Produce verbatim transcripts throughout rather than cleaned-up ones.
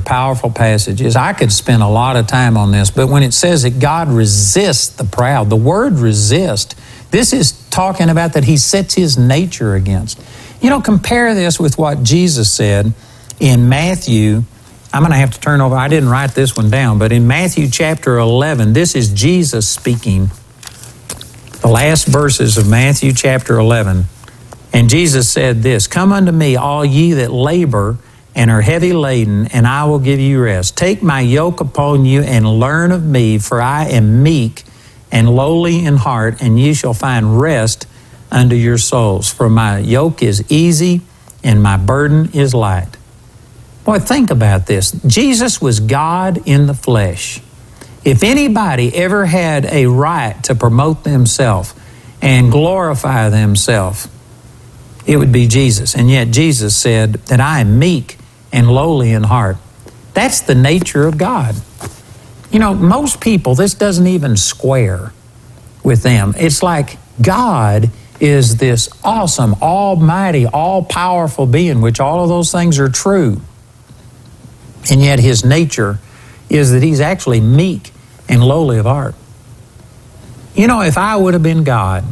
powerful passages. I could spend a lot of time on this, but when it says that God resists the proud, the word resist, this is talking about that he sets his nature against. You know, compare this with what Jesus said in Matthew. I'm going to have to turn over. I didn't write this one down, but in Matthew chapter eleven, this is Jesus speaking. The last verses of Matthew chapter eleven. And Jesus said this, "Come unto me, all ye that labor and are heavy laden, and I will give you rest. Take my yoke upon you and learn of me, for I am meek and lowly in heart, and ye shall find rest unto your souls. For my yoke is easy and my burden is light." Boy, think about this. Jesus was God in the flesh. If anybody ever had a right to promote themselves and glorify themselves, it would be Jesus. And yet Jesus said that I am meek and lowly in heart. That's the nature of God. You know, most people, this doesn't even square with them. It's like God is this awesome, almighty, all-powerful being, which all of those things are true. And yet his nature is that he's actually meek and lowly of heart. You know, if I would have been God,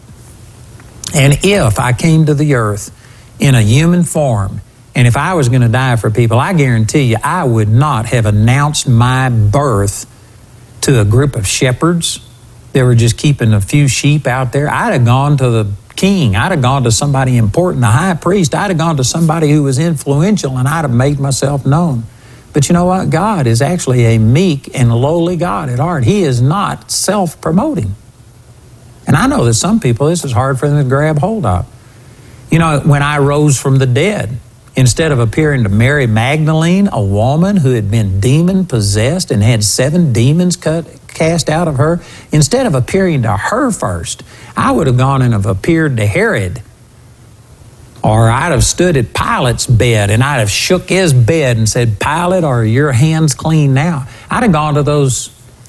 and if I came to the earth in a human form, and if I was going to die for people, I guarantee you I would not have announced my birth to a group of shepherds that were just keeping a few sheep out there. I'd have gone to the king. I'd have gone to somebody important, the high priest. I'd have gone to somebody who was influential, and I'd have made myself known. But you know what? God is actually a meek and lowly God at heart. He is not self-promoting. And I know that some people, this is hard for them to grab hold of. You know, when I rose from the dead, instead of appearing to Mary Magdalene, a woman who had been demon-possessed and had seven demons cut, cast out of her, instead of appearing to her first, I would have gone and have appeared to Herod. Or I'd have stood at Pilate's bed and I'd have shook his bed and said, "Pilate, are your hands clean now?" I'd have gone to those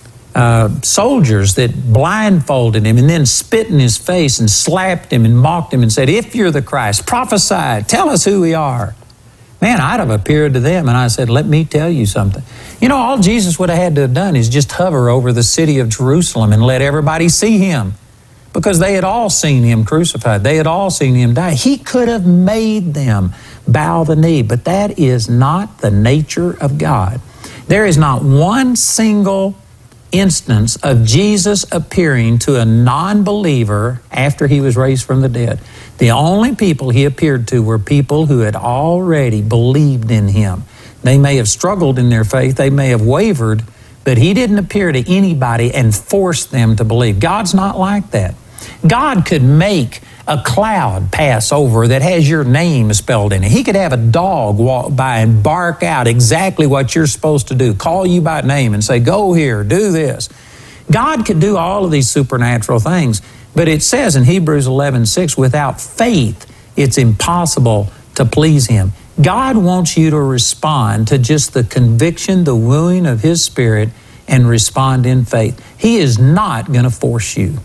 uh, soldiers that blindfolded him and then spit in his face and slapped him and mocked him and said, "If you're the Christ, prophesy, tell us who we are." Man, I'd have appeared to them and I said, "Let me tell you something." You know, all Jesus would have had to have done is just hover over the city of Jerusalem and let everybody see him, because they had all seen him crucified. They had all seen him die. He could have made them bow the knee, but that is not the nature of God. There is not one single instance of Jesus appearing to a non-believer after he was raised from the dead. The only people he appeared to were people who had already believed in him. They may have struggled in their faith, they may have wavered, but he didn't appear to anybody and force them to believe. God's not like that. God could make a cloud pass over that has your name spelled in it. He could have a dog walk by and bark out exactly what you're supposed to do, call you by name and say, "Go here, do this." God could do all of these supernatural things, but it says in Hebrews eleven six, without faith, it's impossible to please him. God wants you to respond to just the conviction, the wooing of his Spirit, and respond in faith. He is not going to force you.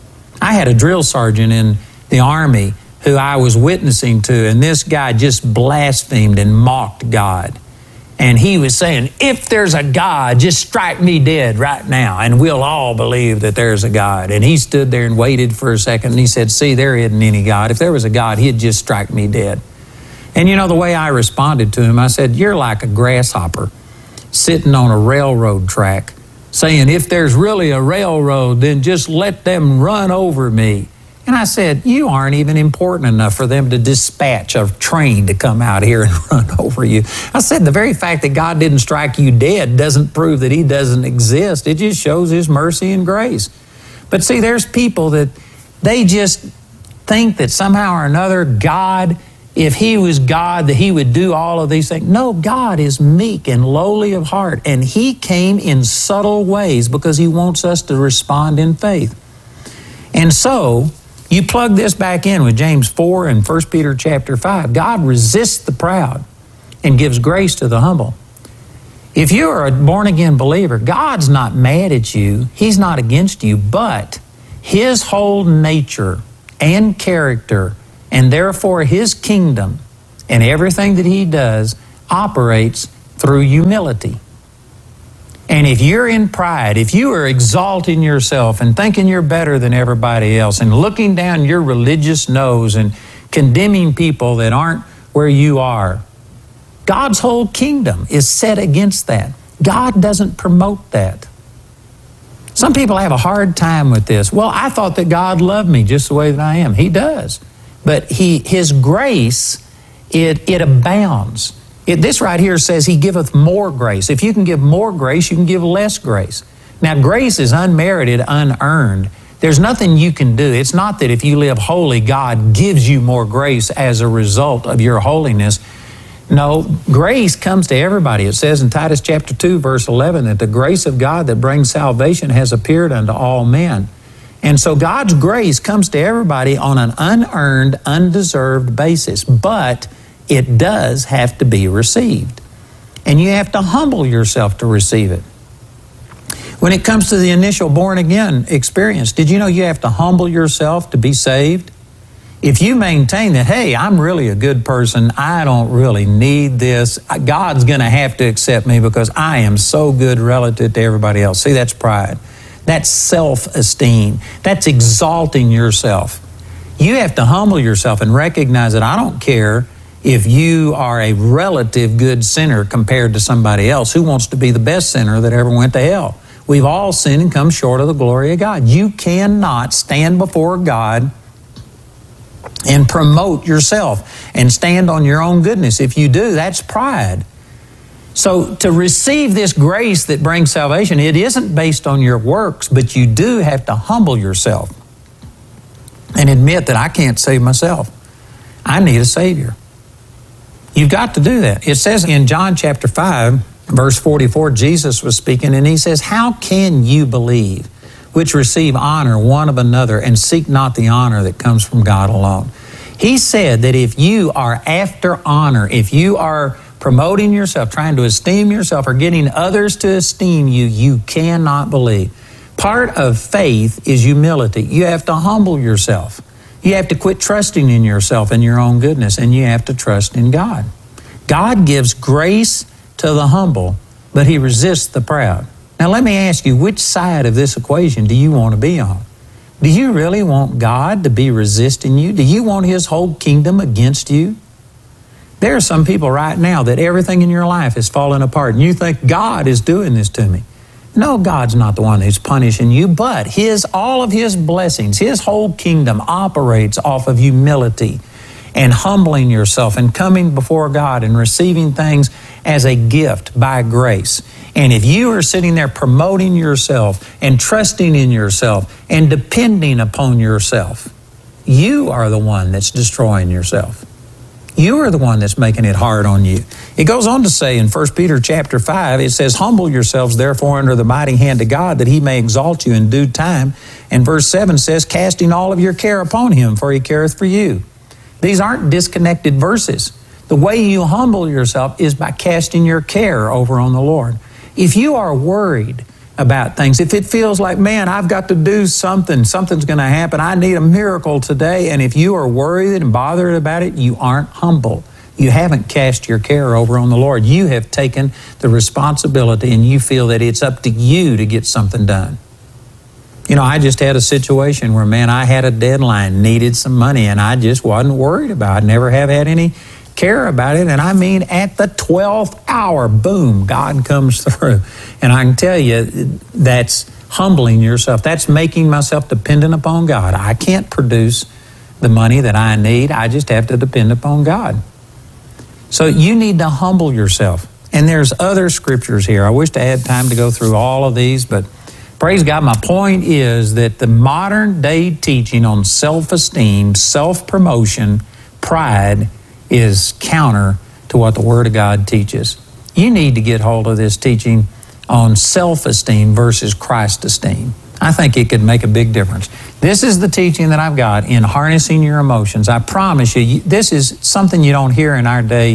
I had a drill sergeant in the Army who I was witnessing to, and this guy just blasphemed and mocked God. And he was saying, "If there's a God, just strike me dead right now, and we'll all believe that there's a God." And he stood there and waited for a second, and he said, "See, there isn't any God. If there was a God, he'd just strike me dead." And you know, the way I responded to him, I said, "You're like a grasshopper sitting on a railroad track saying, if there's really a railroad, then just let them run over me." And I said, "You aren't even important enough for them to dispatch a train to come out here and run over you." I said, the very fact that God didn't strike you dead doesn't prove that he doesn't exist. It just shows his mercy and grace. But see, there's people that they just think that somehow or another God, if he was God, that he would do all of these things. No, God is meek and lowly of heart, and he came in subtle ways because he wants us to respond in faith. And so, you plug this back in with James four and First Peter chapter five. God resists the proud and gives grace to the humble. If you're a born-again believer, God's not mad at you. He's not against you, but his whole nature and character, and therefore his kingdom and everything that he does, operates through humility. And if you're in pride, if you are exalting yourself and thinking you're better than everybody else and looking down your religious nose and condemning people that aren't where you are, God's whole kingdom is set against that. God doesn't promote that. Some people have a hard time with this. Well, I thought that God loved me just the way that I am. He does. But he, His grace, it, it abounds. It, this right here says He giveth more grace. If you can give more grace, you can give less grace. Now, grace is unmerited, unearned. There's nothing you can do. It's not that if you live holy, God gives you more grace as a result of your holiness. No, grace comes to everybody. It says in Titus chapter two, verse eleven, that the grace of God that brings salvation has appeared unto all men. And so God's grace comes to everybody on an unearned, undeserved basis, but it does have to be received. And you have to humble yourself to receive it. When it comes to the initial born-again experience, did you know you have to humble yourself to be saved? If you maintain that, hey, I'm really a good person, I don't really need this, God's going to have to accept me because I am so good relative to everybody else. See, that's pride. That's self-esteem. That's exalting yourself. You have to humble yourself and recognize that I don't care if you are a relative good sinner compared to somebody else who wants to be the best sinner that ever went to hell. We've all sinned and come short of the glory of God. You cannot stand before God and promote yourself and stand on your own goodness. If you do, that's pride. So to receive this grace that brings salvation, it isn't based on your works, but you do have to humble yourself and admit that I can't save myself. I need a Savior. You've got to do that. It says in John chapter five, verse forty-four, Jesus was speaking, and He says, how can you believe, which receive honor one of another, and seek not the honor that comes from God alone? He said that if you are after honor, if you are promoting yourself, trying to esteem yourself, or getting others to esteem you, you cannot believe. Part of faith is humility. You have to humble yourself. You have to quit trusting in yourself and your own goodness, and you have to trust in God. God gives grace to the humble, but He resists the proud. Now let me ask you, which side of this equation do you want to be on? Do you really want God to be resisting you? Do you want His whole kingdom against you? There are some people right now that everything in your life is falling apart, and you think God is doing this to me. No, God's not the one who's punishing you, but His, all of His blessings, His whole kingdom operates off of humility and humbling yourself and coming before God and receiving things as a gift by grace. And if you are sitting there promoting yourself and trusting in yourself and depending upon yourself, you are the one that's destroying yourself. You are the one that's making it hard on you. It goes on to say in First Peter chapter five, it says, humble yourselves therefore under the mighty hand of God, that He may exalt you in due time. And verse seven says, casting all of your care upon Him, for He careth for you. These aren't disconnected verses. The way you humble yourself is by casting your care over on the Lord. If you are worried about things, if it feels like, man, I've got to do something, something's going to happen, I need a miracle today, and if you are worried and bothered about it, you aren't humble. You haven't cast your care over on the Lord. You have taken the responsibility and you feel that it's up to you to get something done. You know, I just had a situation where, man, I had a deadline, needed some money, and I just wasn't worried about it. Never have had any care about it. And I mean, at the twelfth hour, boom, God comes through. And I can tell you, that's humbling yourself. That's making myself dependent upon God. I can't produce the money that I need. I just have to depend upon God. So you need to humble yourself. And there's other scriptures here. I wish I had time to go through all of these, but praise God, my point is that the modern day teaching on self-esteem, self-promotion, pride is counter to what the Word of God teaches. You need to get hold of this teaching on self-esteem versus Christ-esteem. I think it could make a big difference. This is the teaching that I've got in harnessing your emotions. I promise you, this is something you don't hear in our day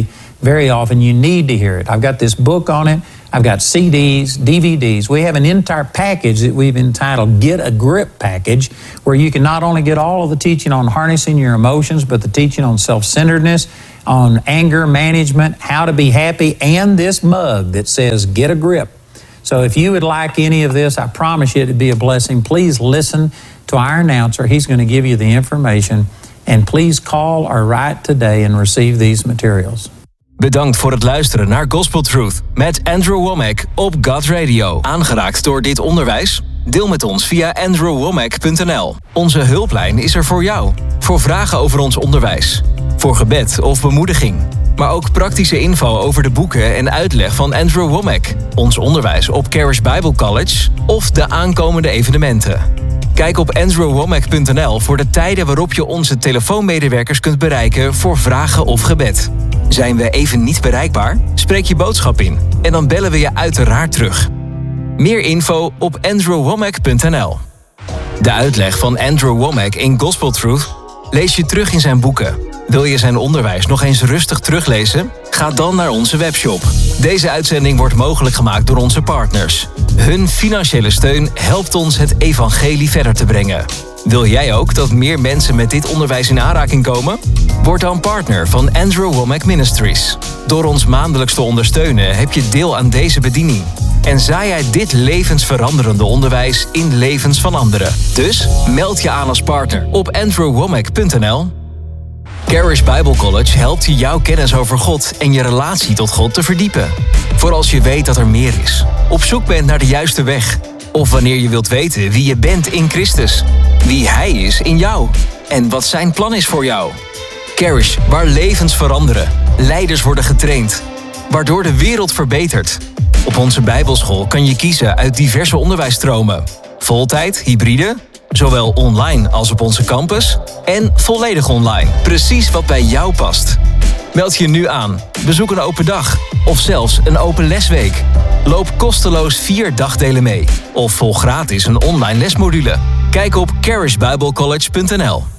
very often. You need to hear it. I've got this book on it. I've got C Ds, D V Ds. We have an entire package that we've entitled Get a Grip Package, where you can not only get all of the teaching on harnessing your emotions, but the teaching on self-centeredness, on anger management, how to be happy, and this mug that says Get a Grip. So if you would like any of this, I promise you it would be a blessing. Please listen to our announcer. He's going to give you the information. And please call or write today and receive these materials. Bedankt voor het luisteren naar Gospel Truth met Andrew Wommack op God Radio. Aangeraakt door dit onderwijs? Deel met ons via andrew wommack punt n l. Onze hulplijn is er voor jou. Voor vragen over ons onderwijs. Voor gebed of bemoediging. Maar ook praktische info over de boeken en uitleg van Andrew Wommack. Ons onderwijs op Charis Bible College of de aankomende evenementen. Kijk op andrew wommack punt n l voor de tijden waarop je onze telefoonmedewerkers kunt bereiken voor vragen of gebed. Zijn we even niet bereikbaar? Spreek je boodschap in en dan bellen we je uiteraard terug. Meer info op andrew wommack punt n l. De uitleg van Andrew Wommack in Gospel Truth lees je terug in zijn boeken. Wil je zijn onderwijs nog eens rustig teruglezen? Ga dan naar onze webshop. Deze uitzending wordt mogelijk gemaakt door onze partners. Hun financiële steun helpt ons het evangelie verder te brengen. Wil jij ook dat meer mensen met dit onderwijs in aanraking komen? Word dan partner van Andrew Wommack Ministries. Door ons maandelijks te ondersteunen heb je deel aan deze bediening. En zaai jij dit levensveranderende onderwijs in levens van anderen. Dus meld je aan als partner op andrew wommack punt n l. Charis Bible College helpt je jouw kennis over God en je relatie tot God te verdiepen. Voor als je weet dat er meer is. Op zoek bent naar de juiste weg. Of wanneer je wilt weten wie je bent in Christus. Wie Hij is in jou. En wat zijn plan is voor jou. Charis, waar levens veranderen. Leiders worden getraind. Waardoor de wereld verbetert. Op onze Bijbelschool kan je kiezen uit diverse onderwijsstromen. Voltijd, hybride, zowel online als op onze campus. En volledig online. Precies wat bij jou past. Meld je nu aan. Bezoek een open dag. Of zelfs een open lesweek. Loop kosteloos vier dagdelen mee. Of volg gratis een online lesmodule. Kijk op charis bible college punt n l.